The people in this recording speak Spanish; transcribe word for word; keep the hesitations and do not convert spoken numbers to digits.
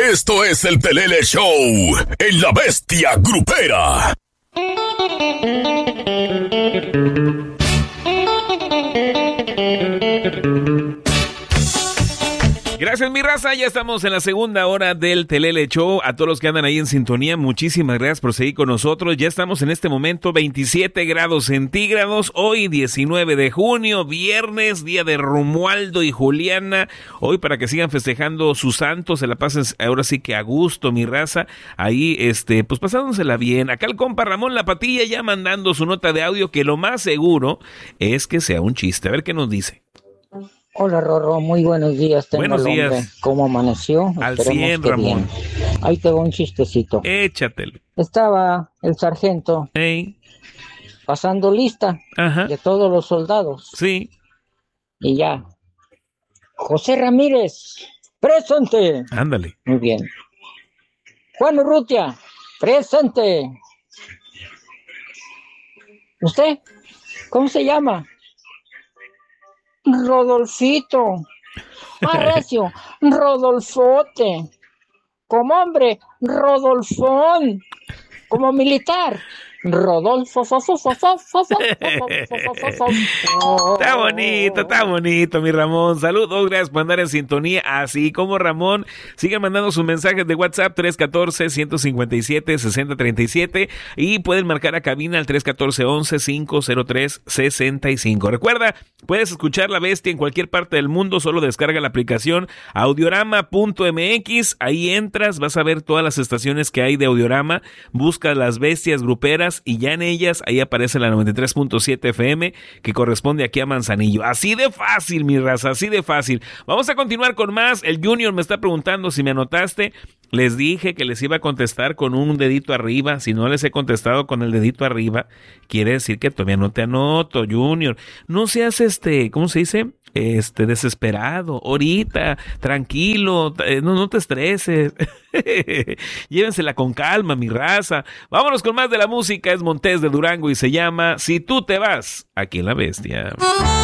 Esto es el Telele Show en La Bestia Grupera. Gracias, mi raza. Ya estamos en la segunda hora del Telele Show. A todos los que andan ahí en sintonía, muchísimas gracias por seguir con nosotros. Ya estamos en este momento veintisiete grados centígrados. Hoy diecinueve de junio, viernes, día de Romualdo y Juliana. Hoy para que sigan festejando sus santos, se la pasen ahora sí que a gusto, mi raza. Ahí, este, pues pasándosela bien. Acá el compa Ramón La Patilla ya mandando su nota de audio, que lo más seguro es que sea un chiste. A ver qué nos dice. Hola, Rorro, muy buenos días. Tengo Buenos el hombre. días. ¿Cómo amaneció? Al Esperemos cien, que Ramón. bien. Ahí te va un chistecito. Échatelo. Estaba el sargento Ey. pasando lista Ajá. de todos los soldados. Sí. Y ya. José Ramírez, presente. Ándale. Muy bien. Juan Urrutia, presente. ¿Usted? ¿Cómo se llama? Rodolfito. Más recio, Rodolfote. Como hombre, Rodolfón. Como militar, Rodolfo. Fo, fo, fo, fo, fo, fo, fo, fo, fo. Está bonito, está bonito, mi Ramón. Saludos, gracias por andar en sintonía. Así como Ramón, sigan mandando sus mensajes de WhatsApp tres uno cuatro, uno cinco siete, seis cero tres siete y pueden marcar a cabina al tres uno cuatro, once, cinco cero tres, sesenta y cinco. Recuerda, puedes escuchar La Bestia en cualquier parte del mundo, solo descarga la aplicación audiorama punto m x, ahí entras, vas a ver todas las estaciones que hay de Audiorama, busca Las Bestias Gruperas y ya en ellas ahí aparece la noventa y tres punto siete F M que corresponde aquí a Manzanillo. Así de fácil, mi raza, así de fácil. Vamos a continuar con más. El Junior me está preguntando si me anotaste. Les dije que les iba a contestar con un dedito arriba. Si no les he contestado con el dedito arriba, quiere decir que todavía no te anoto, Junior. No seas este, ¿cómo se dice? Este, desesperado. Ahorita, tranquilo, eh, no, no te estreses. Llévensela con calma, mi raza. Vámonos con más de la música. Es Montés de Durango y se llama Si tú te vas, aquí en La Bestia.